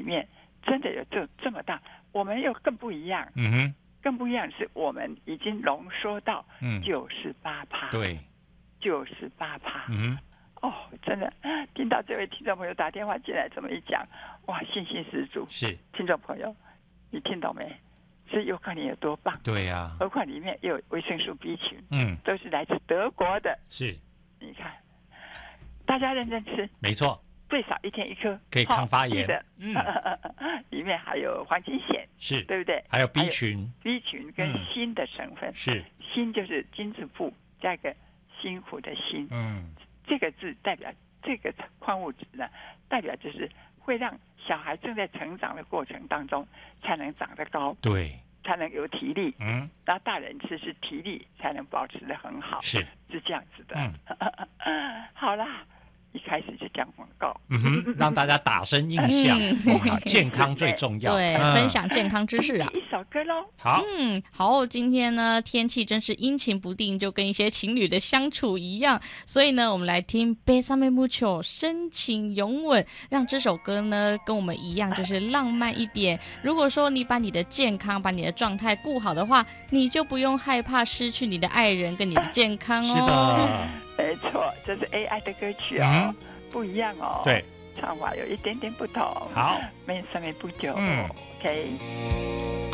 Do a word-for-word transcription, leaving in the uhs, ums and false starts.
面真的有这这么大，我们又更不一样。 嗯哼， 更不一样是我们已经浓缩到九十八趴， 对， 九十八趴。 嗯哼，哦，真的，听到这位听众朋友打电话进来这么一讲，哇，信心十足。 是， 听众朋友，你听懂没？是优克林有多棒？ 对呀、啊， 何况里面又有维生素 B 群， 嗯， 都是来自德国的。 是， 你看，大家认真吃， 没错， 最少一天一颗， 可以抗发炎的。 嗯， 里面还有黄金酰， 是， 对不对？ 还有 B 群 ，B 群跟锌的成分， 嗯、是， 锌就是金字部加一个辛苦的辛， 嗯， 这个字代表这个矿物质呢，代表就是会让小孩正在成长的过程当中才能长得高， 对， 才能有体力， 嗯， 然后大人吃是体力才能保持得很好， 是是这样子的。 嗯， 好啦，一开始就讲广告， 嗯哼，让大家打声印象，嗯啊、健康最重要， 对， 嗯、 分享健康知识啊。 一首歌喽。 好， 嗯，好，今天呢天气真是阴晴不定，就跟一些情侣的相处一样，所以呢，我们来听 Bésame mucho 深情拥吻，让这首歌呢跟我们一样，就是浪漫一点。如果说你把你的健康、把你的状态顾好的话，你就不用害怕失去你的爱人跟你的健康哦。 是的，没错，这是 A I 的歌曲哦，嗯、不一样哦。 对， 唱法有一点点不同。 好， Bésame mucho， 嗯 ，OK。